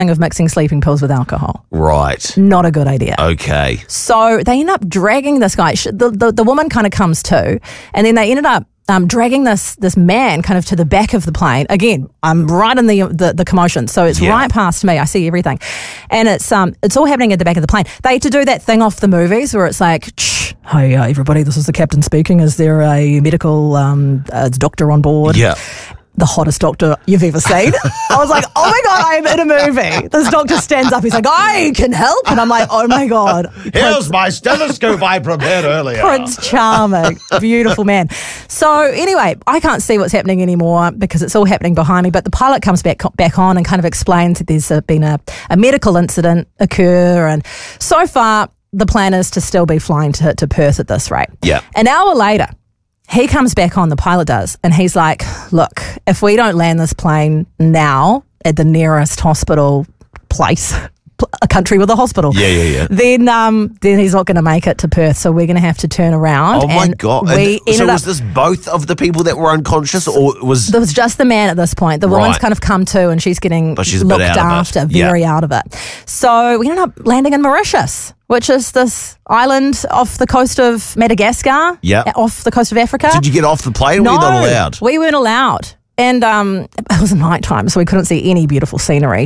of mixing sleeping pills with alcohol. Right. Not a good idea. Okay. So they end up dragging this guy. The woman kind of comes to, and then they ended up dragging this man kind of to the back of the plane. Again, I'm right in the commotion, so it's right past me. I see everything, and it's all happening at the back of the plane. They had to do that thing off the movies where it's like, "Hey, everybody, this is the captain speaking. Is there a medical doctor on board?" Yeah. The hottest doctor you've ever seen. I was like, oh my God, I'm in a movie. This doctor stands up. He's like, I can help. And I'm like, oh my God. Here's my stethoscope I prepared earlier. Prince Charming. Beautiful man. So anyway, I can't see what's happening anymore because it's all happening behind me. But the pilot comes back on and kind of explains that there's been a medical incident occur. And so far, the plan is to still be flying to Perth at this rate. Yeah. An hour later, he comes back on, the pilot does, and he's like, look, if we don't land this plane now at the nearest hospital place, a country with a hospital, then he's not going to make it to Perth, so we're going to have to turn around. Oh my God. So was this both of the people that were unconscious, or was... There was just the man at this point. The woman's kind of come to, and she's getting looked after, very out of it. So we ended up landing in Mauritius, which is this island off the coast of Madagascar, off the coast of Africa. Did you get off the plane, or were you not allowed? We weren't allowed. And it was nighttime, so we couldn't see any beautiful scenery.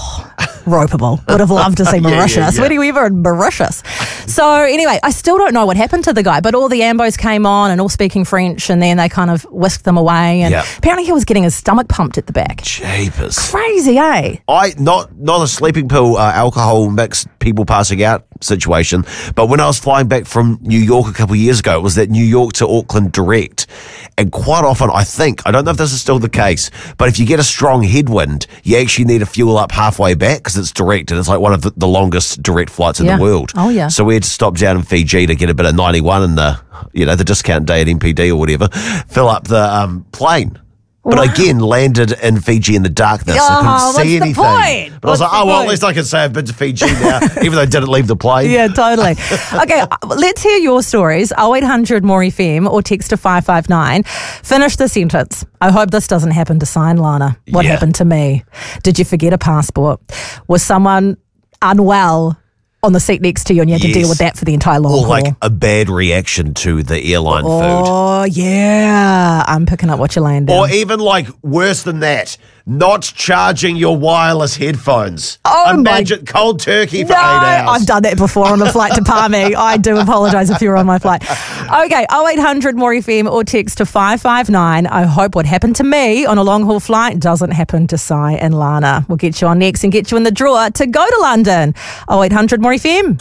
Ropeable. Would have loved to see Mauritius. When are we ever in Mauritius? So anyway, I still don't know what happened to the guy, but all the ambos came on and all speaking French, and then they kind of whisked them away. And apparently he was getting his stomach pumped at the back. Jeepers. Crazy, eh? Not a sleeping pill, alcohol mixed people passing out situation, but when I was flying back from New York a couple of years ago, it was that New York to Auckland direct. And quite often, I don't know if this is still the case, but if you get a strong headwind, you actually need to fuel up halfway back because it's direct, and it's like one of the longest direct flights in the world. Oh, yeah. So we had to stop down in Fiji to get a bit of 91 in the discount day at MPD or whatever, fill up the plane. But again, landed in Fiji in the darkness. I couldn't see anything. Point? But I was like, at least I can say I've been to Fiji now, even though I didn't leave the plane. Yeah, totally. Okay, let's hear your stories. 0800 More FM or text to 559. Finish the sentence. I hope this doesn't happen to Sign Lana. What happened to me? Did you forget a passport? Was someone unwell on the seat next to you and you had to deal with that for the entire long haul? Or like a bad reaction to the airline food. Oh, yeah. I'm picking up what you're laying down. Or even like worse than that, not charging your wireless headphones. Imagine cold turkey for 8 hours. I've done that before on a flight to Palmy. I do apologise if you're on my flight. Okay, 0800 More FM or text to 559. I hope what happened to me on a long haul flight doesn't happen to Si and Lana. We'll get you on next and get you in the draw to go to London. 0800 More FM.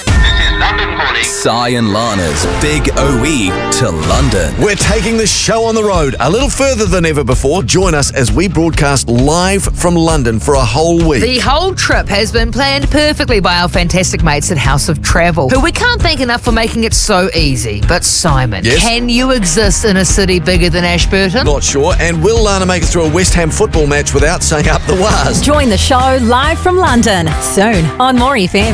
London Calling. Si and Lana's Big OE to London. We're taking the show on the road a little further than ever before. Join us as we broadcast live from London for a whole week. The whole trip has been planned perfectly by our fantastic mates at House of Travel, who we can't thank enough for making it so easy. But Simon, can you exist in a city bigger than Ashburton? Not sure. And will Lana make it through a West Ham football match without saying up the waz? Join the show live from London soon on More FM.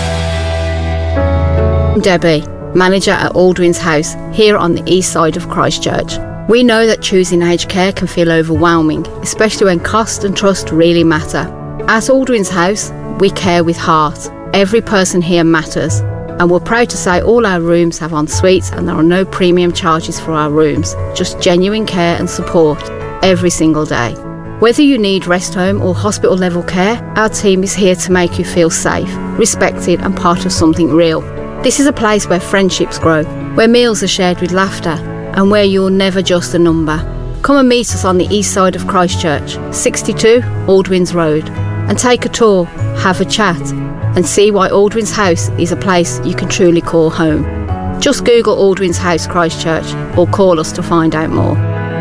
Debbie, manager at Aldwin's House, here on the east side of Christchurch. We know that choosing aged care can feel overwhelming, especially when cost and trust really matter. At Aldwin's House, we care with heart. Every person here matters, and we're proud to say all our rooms have en suites and there are no premium charges for our rooms, just genuine care and support every single day. Whether you need rest home or hospital level care, our team is here to make you feel safe, respected and part of something real. This is a place where friendships grow, where meals are shared with laughter, and where you're never just a number. Come and meet us on the east side of Christchurch, 62 Aldwins Road, and take a tour, have a chat, and see why Aldwin's House is a place you can truly call home. Just Google Aldwin's House Christchurch or call us to find out more.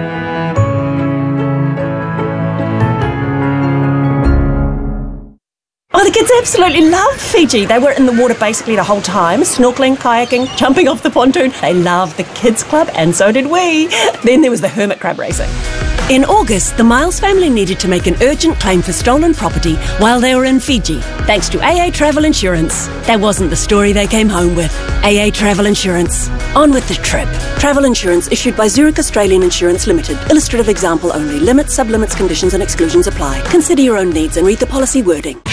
Oh, the kids absolutely love Fiji. They were in the water basically the whole time, snorkeling, kayaking, jumping off the pontoon. They loved the kids club, and so did we. Then there was the hermit crab racing. In August, the Miles family needed to make an urgent claim for stolen property while they were in Fiji, thanks to AA Travel Insurance. That wasn't the story they came home with. AA Travel Insurance. On with the trip. Travel insurance issued by Zurich Australian Insurance Limited. Illustrative example only. Limits, sublimits, conditions and exclusions apply. Consider your own needs and read the policy wording.